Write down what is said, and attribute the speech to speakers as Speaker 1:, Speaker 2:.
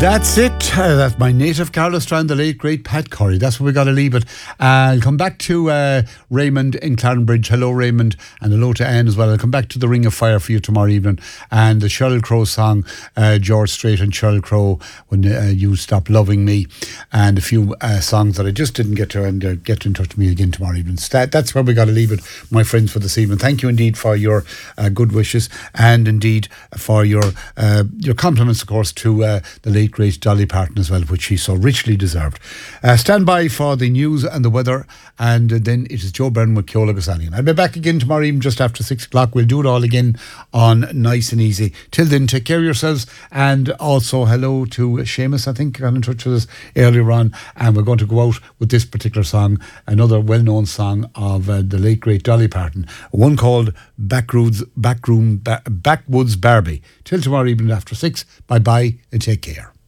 Speaker 1: That's it. That's my native Carlos Strand, the late great Pat Curry. That's where we got to leave it. I'll come back to Raymond in Clarenbridge. Hello, Raymond, and hello to Anne as well. I'll come back to the Ring of Fire for you tomorrow evening, and the Sheryl Crow song, George Strait and Sheryl Crow, When You Stop Loving Me, and a few songs that I just didn't get to, and get in touch with me again tomorrow evening. So that's where we got to leave it, my friends, for this evening. Thank you indeed for your good wishes, and indeed for your compliments, of course, to the late great Dolly Parton as well, which she so richly deserved. Stand by for the news and the weather, and then it is Joe Byrne with Ceola Gosanian. I'll be back again tomorrow evening just after 6 o'clock. We'll do it all again on Nice and Easy. Till then, take care of yourselves, and also hello to Seamus, I think, got in touch with us earlier on, and we're going to go out with this particular song, another well-known song of the late great Dolly Parton, one called Backwoods Barbie. Till tomorrow evening after 6, bye-bye and take care.